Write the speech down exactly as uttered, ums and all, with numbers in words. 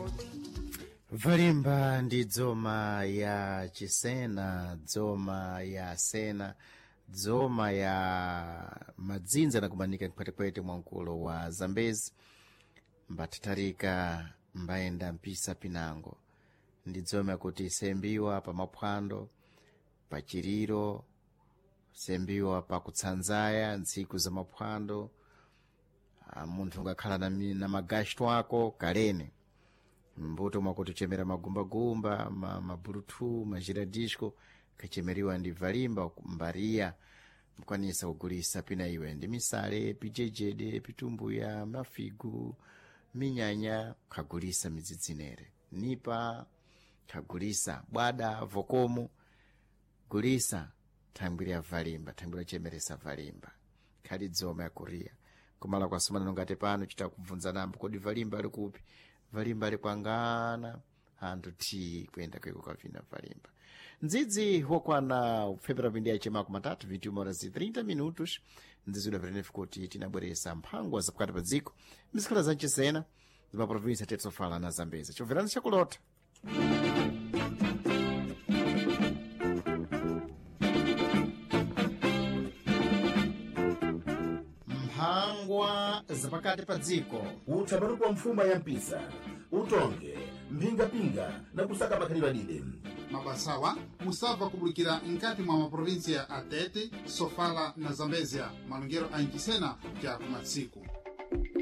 Valimba ndi dzoma ya chisena, dzoma ya sena, dzoma ya madzinza na kumanika kwetekwete mwankulo wa Zambezi, mbatatarika mbaenda mpisa pinango. Ndi dzoma kuti sembiwa pa maphwando, pa chiriro, sembiwa pa kutsanzaya, ntsiku za maphwando, munthu ngakhala na, na magashto ako kalene. Mbuto mwakuti chemera magumbagumba, ma, mabulutu, majiradisco, kachemeriwa ndi valimba, mbariya, mkwanisa kugulisa pina iwe ndi misale, pijejede, pitumbuya, mafigu, minyanya, kagulisa mizidzinere. Nipa, kagulisa, bwada, vokomu, gulisa, thangwira valimba, thangwira chemeresa valimba. Kali dzoma ya kuria. Kumala kwa sumana nungate pano, chita kubvunza nambu, kodi valimba ali kupi? Valimba ali kwangana, handu ti kwenda kweko kavina valimba. Ndzidzi huokwana ufebra vindia chema kumatatu, vinte e uma horas e trinta minutos. Ndzidzi uda verenefu kuti tinabweresa mphangwa za pukati pa dziko. Mizikhala za nchisena, zima provinsia tetsofala na Zambezi. Choverani chakulota. Mphangwa za pakati pa dziko. Uthabatu kwa mfuma ya mpisa, utonge, mpinga-pinga na kusaka makhalidwe dide. Mabasawa musava kubulikira nkati mwa maprovinsia Atete, Sofala na Zambezia, malungero a Nchisena kya kumatsiku.